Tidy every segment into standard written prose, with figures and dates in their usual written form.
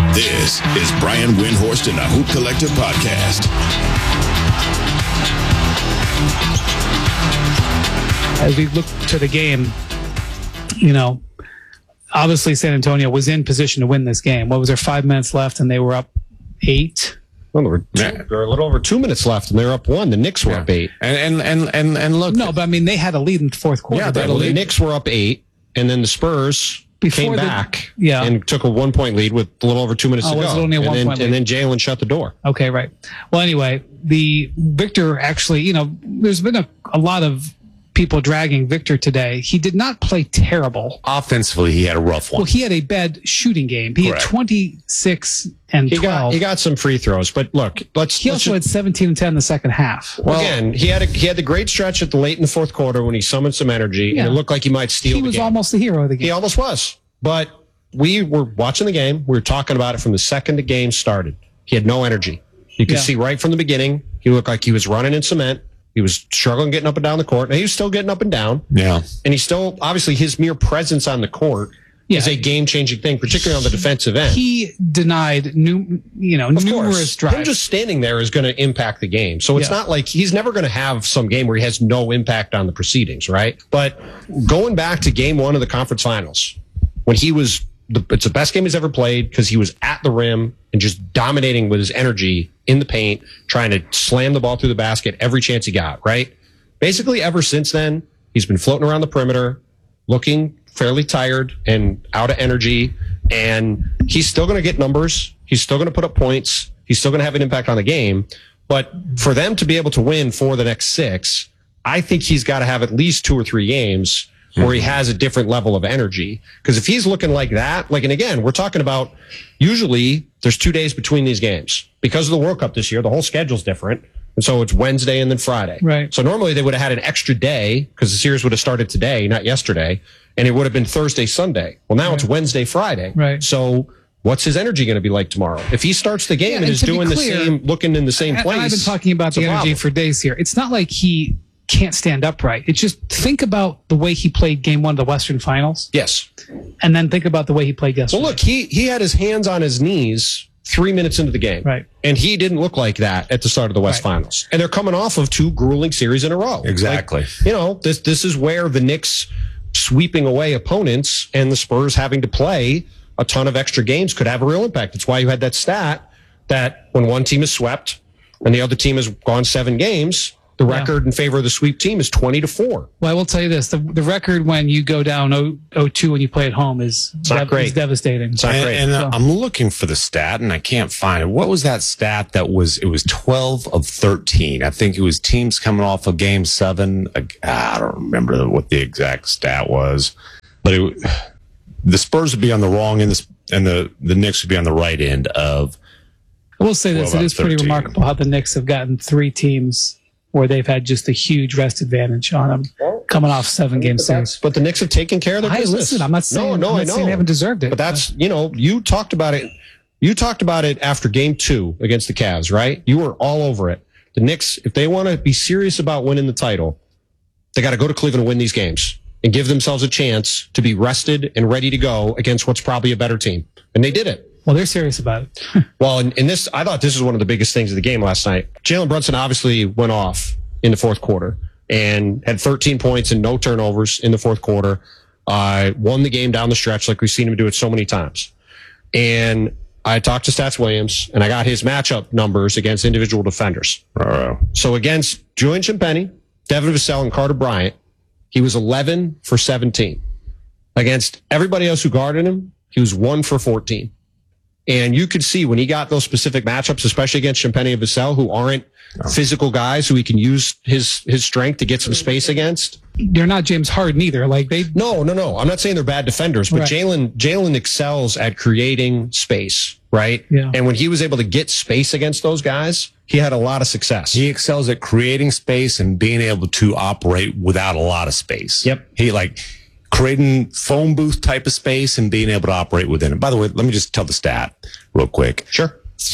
This is Brian Windhorst and the Hoop Collective Podcast. As we look to the game, obviously San Antonio was in position to win this game. What was there, 5 minutes left, and they were up 8? Well, there were a little over 2 minutes left, and they were up 1. The Knicks were up 8. And look. No, but I mean, they had a lead in the fourth quarter. Yeah, the Knicks were up 8, and then the Spurs came back and took a 1-point lead with a little over 2 minutes to go. Was it only a 1-point lead? And then Jalen shut the door. Okay, right. Well, anyway, the Victor actually, there's been a lot of people dragging Victor today. He did not play terrible. Offensively, he had a rough one. Well, he had a bad shooting game. He had 26 and 12. He got some free throws, but look, he also had 17 and 10 in the second half. Well, again, he had the great stretch at the late in the fourth quarter when he summoned some energy, and it looked like he might steal the game. He was almost the hero of the game. He almost was. But we were watching the game. We were talking about it from the second the game started. He had no energy. You could see right from the beginning, he looked like he was running in cement. He was struggling getting up and down the court. And he was still getting up and down. Yeah. And he's still, obviously, his mere presence on the court is a game-changing thing, particularly on the defensive end. He denied numerous drives. Him just standing there is going to impact the game. So it's not like he's never going to have some game where he has no impact on the proceedings, right? But going back to game 1 of the conference finals, when he was, it's the best game he's ever played because he was at the rim and just dominating with his energy in the paint, trying to slam the ball through the basket every chance he got, right? Basically, ever since then, he's been floating around the perimeter, looking fairly tired and out of energy, and he's still going to get numbers. He's still going to put up points. He's still going to have an impact on the game. But for them to be able to win for the next 6, I think he's got to have at least 2 or 3 games where he has a different level of energy. Because if he's looking like that, and again, we're talking about usually there's 2 days between these games. Because of the World Cup this year, the whole schedule's different. And so it's Wednesday and then Friday. Right. So normally they would have had an extra day because the series would have started today, not yesterday. And it would have been Thursday, Sunday. Well, now it's Wednesday, Friday. Right. So what's his energy going to be like tomorrow? If he starts the game and is doing the same, looking in the same place. I've been talking about the energy for days here. It's not like he can't stand upright. It's just think about the way he played game 1 of the Western Finals. Yes. And then think about the way he played yesterday. Well, look, he had his hands on his knees 3 minutes into the game. Right. And he didn't look like that at the start of the West Finals. And they're coming off of 2 grueling series in a row. Exactly. This is where the Knicks sweeping away opponents and the Spurs having to play a ton of extra games could have a real impact. That's why you had that stat that when one team is swept and the other team has gone 7 games, the record in favor of the sweep team is 20-4. Well, I will tell you this. The record when you go down 0-2 when you play at home is devastating. It's not great. And I'm looking for the stat, and I can't find it. What was that stat it was 12 of 13. I think it was teams coming off of game 7. I don't remember what the exact stat was. But the Spurs would be on the wrong end, and the Knicks would be on the right end of. I will say this. It is pretty remarkable how the Knicks have gotten 3 teams where they've had just a huge rest advantage on them coming off 7-game series. But the Knicks have taken care of their business. Listen, I'm not saying, I know. they haven't deserved it. But that's, you talked about it. You talked about it after game 2 against the Cavs, right? You were all over it. The Knicks, if they want to be serious about winning the title, they got to go to Cleveland and win these games and give themselves a chance to be rested and ready to go against what's probably a better team. And they did it. Well, they're serious about it. Well, in this, I thought this was one of the biggest things of the game last night. Jalen Brunson obviously went off in the fourth quarter and had 13 points and no turnovers in the fourth quarter. Won the game down the stretch like we've seen him do it so many times. And I talked to Stats Williams and I got his matchup numbers against individual defenders. So against Julian Champagnie, Devin Vassell, and Carter Bryant, he was 11 for 17. Against everybody else who guarded him, he was 1 for 14. And you could see when he got those specific matchups, especially against Champagnie and Vassell, who aren't physical guys who he can use his strength to get some space against. They're not James Harden either. No. I'm not saying they're bad defenders, but Jalen excels at creating space, right? Yeah. And when he was able to get space against those guys, he had a lot of success. He excels at creating space and being able to operate without a lot of space. Yep. He creating phone booth type of space and being able to operate within it. By the way, let me just tell the stat real quick. Sure.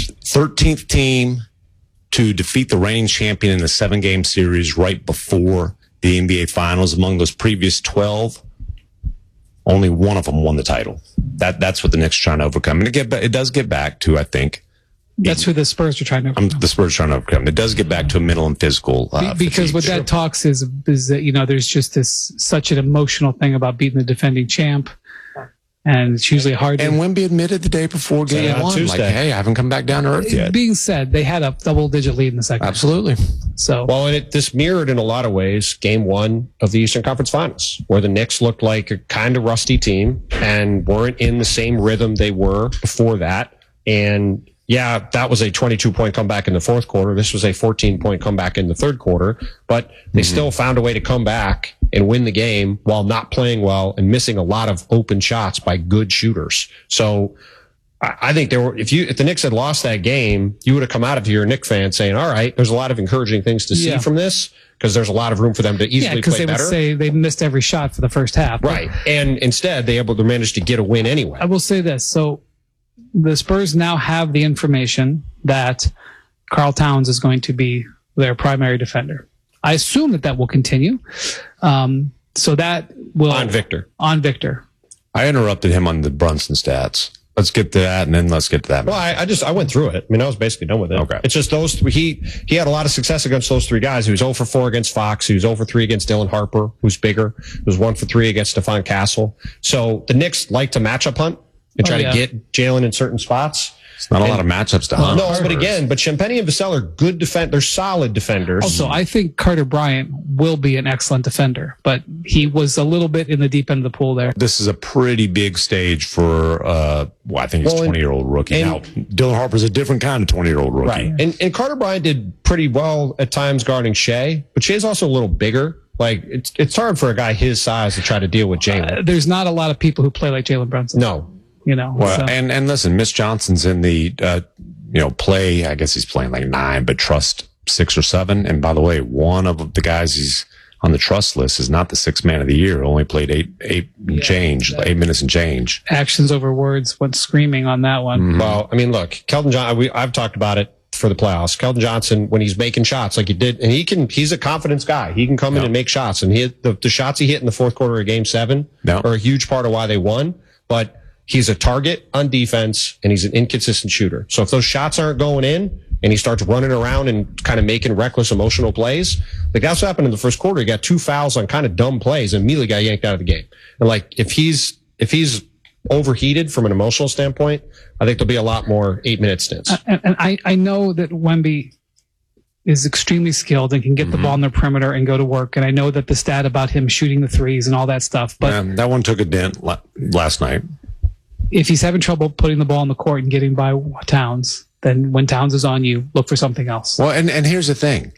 13th team to defeat the reigning champion in the 7-game series right before the NBA Finals among those previous 12. only one of them won the title. That's what the Knicks are trying to overcome. And it does get back to, I think, that's who the Spurs are trying to overcome. The Spurs are trying to overcome. It does get back to a mental and physical because fatigue. what that talks is that, there's just such an emotional thing about beating the defending champ. And it's usually hard. And Wemby admitted the day before game one, Tuesday. like, hey, I haven't come back down to earth yet. Being said, they had a double-digit lead in the second. Absolutely. So, well, and this mirrored in a lot of ways game one of the Eastern Conference Finals, where the Knicks looked like a kind of rusty team and weren't in the same rhythm they were before that. And yeah, that was a 22-point comeback in the fourth quarter. This was a 14-point comeback in the third quarter, but they still found a way to come back and win the game while not playing well and missing a lot of open shots by good shooters. So I think if the Knicks had lost that game, you would have come out of here, Knicks fan, saying, all right, there's a lot of encouraging things to see from this, because there's a lot of room for them to easily play better. Because they would say they missed every shot for the first half. Right. And instead, they managed to get a win anyway. I will say this. So the Spurs now have the information that Karl Towns is going to be their primary defender. I assume that will continue. So that will on Victor. I interrupted him on the Brunson stats. Let's get to that, and then let's get to that. Well, I went through it. I mean, I was basically done with it. Okay. It's just those three. He had a lot of success against those three guys. He was 0 for 4 against Fox. He was 0 for 3 against Dylan Harper, who's bigger. He was 1 for 3 against Stephon Castle. So the Knicks like to matchup hunt and try to get Jalen in certain spots. It's not a lot of matchups to hunt. No, but Champagnie and Vassell are good they're solid defenders. Also, I think Carter Bryant will be an excellent defender, but he was a little bit in the deep end of the pool there. This is a pretty big stage for, I think he's a 20-year-old rookie. Now, Dylan Harper's a different kind of 20-year-old rookie. Right. And Carter Bryant did pretty well at times guarding Shea, but Shea's also a little bigger. Like, it's hard for a guy his size to try to deal with Jalen. There's not a lot of people who play like Jalen Brunson. No. Well, and listen, Mitch Johnson's in the, play, I guess he's playing like 9, but trust 6 or 7. And by the way, one of the guys he's on the trust list is not the 6th man of the year. Only played 8 minutes and change. Actions over words went screaming on that one. Mm-hmm. Well, I mean, look, Keldon Johnson, I've talked about it for the playoffs. Keldon Johnson, when he's making shots like he did, and he's a confidence guy. He can come in and make shots. And the shots he hit in the fourth quarter of game 7 are a huge part of why they won. But he's a target on defense, and he's an inconsistent shooter. So if those shots aren't going in, and he starts running around and kind of making reckless, emotional plays, like that's what happened in the first quarter. He got 2 fouls on kind of dumb plays, and immediately got yanked out of the game. And like if he's overheated from an emotional standpoint, I think there'll be a lot more 8-minute stints. And I know that Wemby is extremely skilled and can get the ball in the perimeter and go to work. And I know that the stat about him shooting the threes and all that stuff, but that one took a dent last night. If he's having trouble putting the ball in the court and getting by Towns, then when Towns is on you, look for something else. Well, and here's the thing.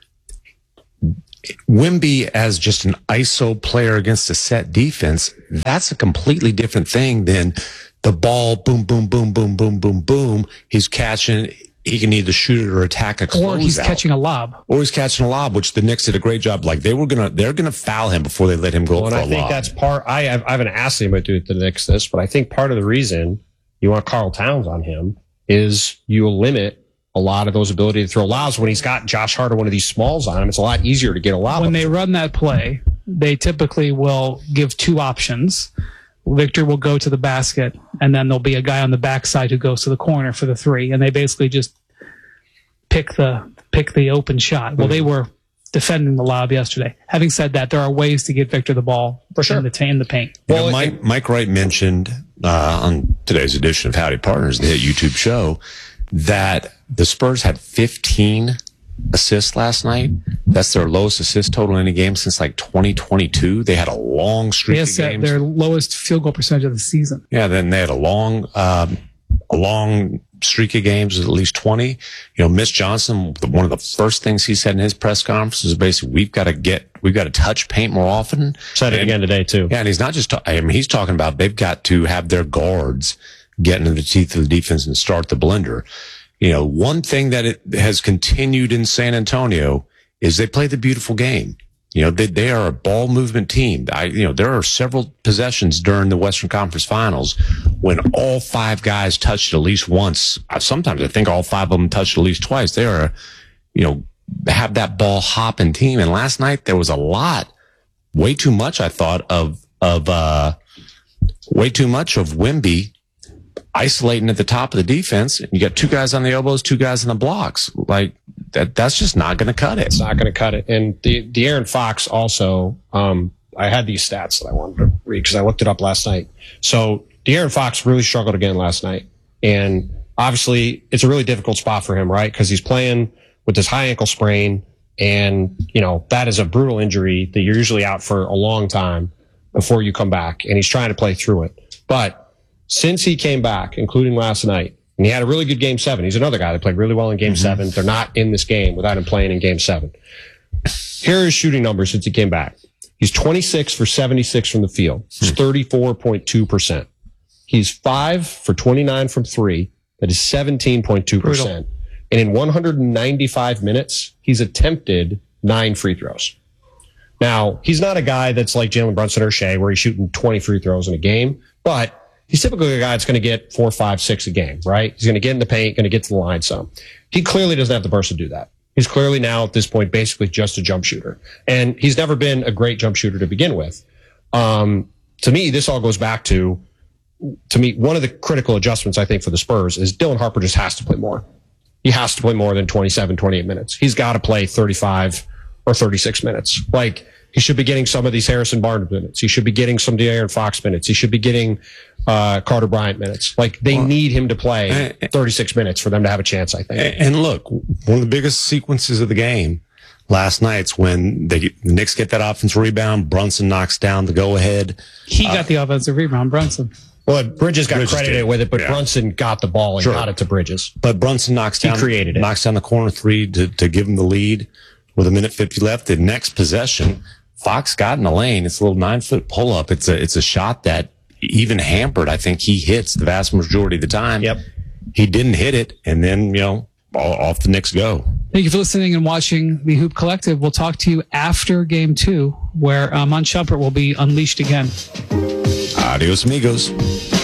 Wemby as just an ISO player against a set defense, that's a completely different thing than the ball, boom, boom, boom, boom, boom, boom, boom. He's catching. He can either shoot it or attack a closeout. Or he's catching a lob. Which the Knicks did a great job. Like they're gonna foul him before they let him go for a lob. And I think that's part. I haven't asked anybody to do the Knicks this, but I think part of the reason you want Karl Towns on him is you limit a lot of those ability to throw lobs. When he's got Josh Hart or one of these smalls on him, it's a lot easier to get a lob. When they run that play, they typically will give 2 options. Victor will go to the basket, and then there'll be a guy on the backside who goes to the corner for the 3, and they basically just pick the open shot. Well, they were defending the lob yesterday. Having said that, there are ways to get Victor the ball for sure in the paint. Well, Mike Wright mentioned on today's edition of Howdy Partners, the YouTube show, that the Spurs had 15 assists last night. That's their lowest assist total in a game since like 2022. They had a long streak of games. Their lowest field goal percentage of the season. Yeah, then they had a long streak of games, at least 20. Mitch Johnson, one of the first things he said in his press conference is basically, we've got to touch paint more often. Said it again today too. Yeah, and he's not just, he's talking about they've got to have their guards get into the teeth of the defense and start the blender. One thing that it has continued in San Antonio is they play the beautiful game. They are a ball movement team. There are several possessions during the Western Conference Finals when all 5 guys touched at least once. Sometimes I think all 5 of them touched at least twice. They are, have that ball hopping team. And last night there was a lot, way too much, I thought, of way too much of Wemby isolating at the top of the defense. You got 2 guys on the elbows, 2 guys on the blocks. Like that's just not going to cut it. It's not going to cut it. And De'Aaron Fox also, I had these stats that I wanted to read because I looked it up last night. So De'Aaron Fox really struggled again last night. And obviously it's a really difficult spot for him, right? Because he's playing with this high ankle sprain. And, that is a brutal injury that you're usually out for a long time before you come back. And he's trying to play through it. But since he came back, including last night, and he had a really good game 7. He's another guy that played really well in game 7. They're not in this game without him playing in game 7. Here are his shooting numbers since he came back. He's 26 for 76 from the field. He's 34.2%. He's 5 for 29 from 3. That is 17.2%. And in 195 minutes, he's attempted 9 free throws. Now, he's not a guy that's like Jalen Brunson or Shea, where he's shooting 20 free throws in a game, but he's typically a guy that's going to get 4, 5, 6 a game, right? He's going to get in the paint, going to get to the line some. He clearly doesn't have the burst to do that. He's clearly now at this point basically just a jump shooter. And he's never been a great jump shooter to begin with. To me, this all goes back to me, one of the critical adjustments I think for the Spurs is Dylan Harper just has to play more. He has to play more than 27, 28 minutes. He's got to play 35 or 36 minutes. Like, he should be getting some of these Harrison Barnes minutes. He should be getting some De'Aaron Fox minutes. He should be getting Carter Bryant minutes. Like, they need him to play 36 minutes for them to have a chance, I think. And look, one of the biggest sequences of the game last night's when the Knicks get that offensive rebound, Brunson knocks down the go-ahead. He got the offensive rebound, Brunson. Well, Bridges got credited with it, but Brunson got the ball and got it to Bridges. But Brunson knocks down the corner 3 to give him the lead with 1:50 left. The next possession, Fox got in the lane. It's a little 9-foot pull-up. It's a shot that even hampered, I think he hits the vast majority of the time. Yep. He didn't hit it, and then, off the Knicks go. Thank you for listening and watching the Hoop Collective. We'll talk to you after Game 2, where Mont Shumpert will be unleashed again. Adios, amigos.